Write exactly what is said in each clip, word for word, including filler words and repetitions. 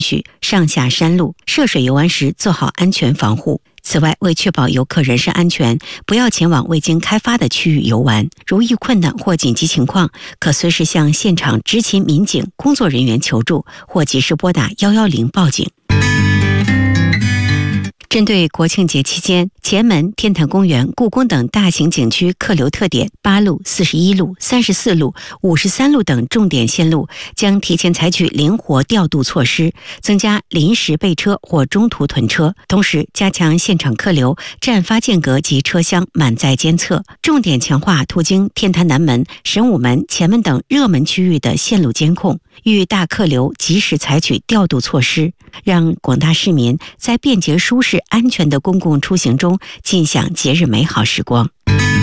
许上下山路，涉水游玩时做好安全防护。此外，为确保游客人身安全，不要前往未经开发的区域游玩。如遇困难或紧急情况，可随时向现场执勤民警工作人员求助，或及时拨打一一零报警。针对国庆节期间，前门、天坛公园、故宫等大型景区客流特点八路、四十一路、三十四路、五十三路等重点线路将提前采取灵活调度措施，增加临时备车或中途屯车，同时加强现场客流、站发间隔及车厢满载监测，重点强化途经天坛南门、神武门、前门等热门区域的线路监控，遇大客流及时采取调度措施，让广大市民在便捷舒适安全的公共出行中尽享节日美好时光。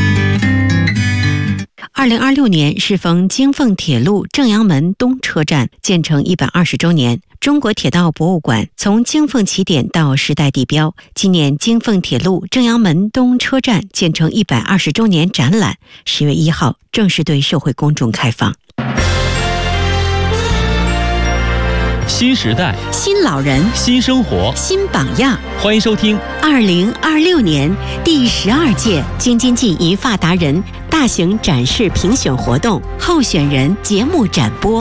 二零二六年适逢京凤铁路正阳门东车站建成一百二十周年，中国铁道博物馆从京凤起点到时代地标，纪念京凤铁路正阳门东车站建成一百二十周年展览，十月一号正式对社会公众开放。 新时代， 新老人， 新生活， 新榜样。 欢迎收听二零二六年第十二届京津冀银发达人大型展示评选活动候选人节目展播。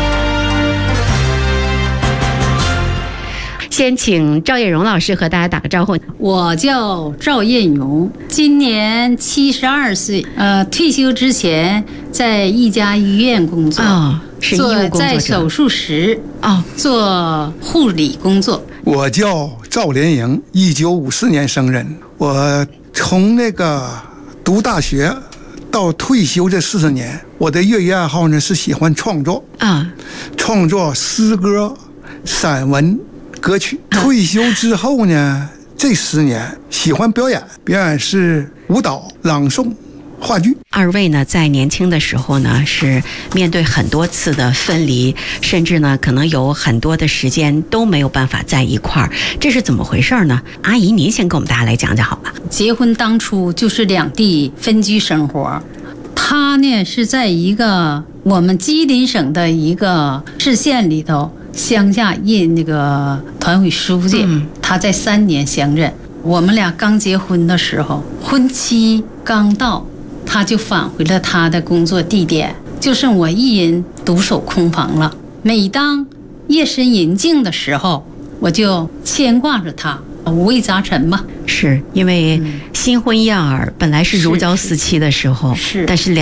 先请赵艳荣老师和大家打个招呼。 我叫赵艳荣，今年七十二岁。呃，退休之前在一家医院工作， 哦，是医务工作者， 在手术室哦做护理工作。 我叫赵连营，一九五四年生人。我从那个读大学到退休这四十年，我的业余爱好呢是喜欢创作啊， 创作诗歌、散文。歌曲。退休之后呢，这十年喜欢表演，表演是舞蹈、朗诵、话剧。 二位呢，在年轻的时候呢，是面对很多次的分离，甚至呢，可能有很多的时间都没有办法在一块儿，这是怎么回事呢？阿姨，您先给我们大家来讲讲好吧。 结婚当初就是两地分居生活，他呢是在一个我们吉林省的一个市县里头。乡下任那个团委书记，嗯、他在三年相任。我们俩刚结婚的时候，婚期刚到，他就返回了他的工作地点，就剩我一人独守空房了。每当夜深人静的时候，我就牵挂着他，五味杂陈嘛。 是因为新婚燕尔本来是如胶似漆的时候， 是， 但是两。